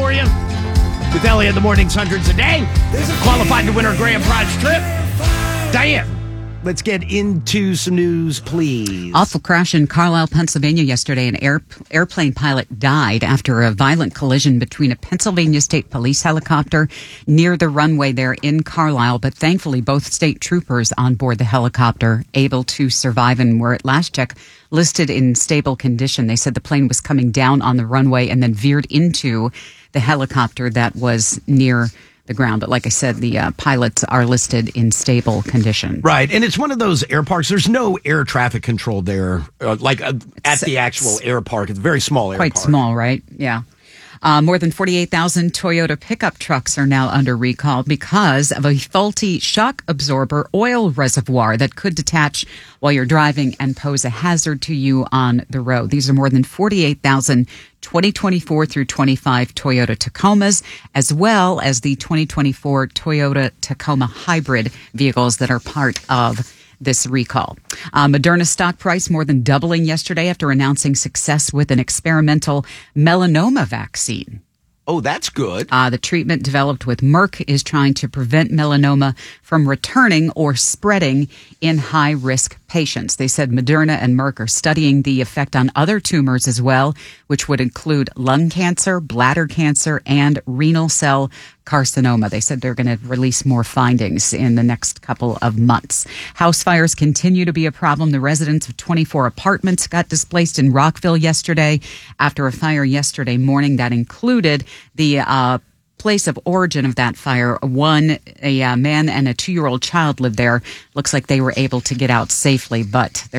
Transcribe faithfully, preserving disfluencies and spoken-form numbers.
for you. With Ellie in the mornings, hundreds a day. Qualified to win our grand prize trip. Diane, let's get into some news, please. Awful crash in Carlisle, Pennsylvania yesterday. An air, airplane pilot died after a violent collision between a Pennsylvania State Police helicopter near the runway there in Carlisle. But thankfully, both state troopers on board the helicopter able to survive and were at last check listed in stable condition. They said the plane was coming down on the runway and then veered into the helicopter that was near the ground. But like I said, the uh, pilots are listed in stable condition. Right. And it's one of those air parks. There's no air traffic control there, uh, like uh, at the actual air park. It's a very small air Quite park. small, right? Yeah. Uh, more than forty-eight thousand Toyota pickup trucks are now under recall because of a faulty shock absorber oil reservoir that could detach while you're driving and pose a hazard to you on the road. These are more than forty-eight thousand twenty twenty-four through twenty-five Toyota Tacomas, as well as the twenty twenty-four Toyota Tacoma hybrid vehicles that are part of this recall. Uh, Moderna stock price more than doubling yesterday after announcing success with an experimental melanoma vaccine. Oh, that's good. Uh, the treatment developed with Merck is trying to prevent melanoma from returning or spreading in high-risk patients. They said Moderna and Merck are studying the effect on other tumors as well, which would include lung cancer, bladder cancer, and renal cell carcinoma. They said they're going to release more findings in the next couple of months. House fires continue to be a problem. The residents of twenty-four apartments got displaced in Rockville yesterday after a fire yesterday morning that included the uh, place of origin of that fire. One, a uh, man and a two-year-old child lived there. Looks like they were able to get out safely, but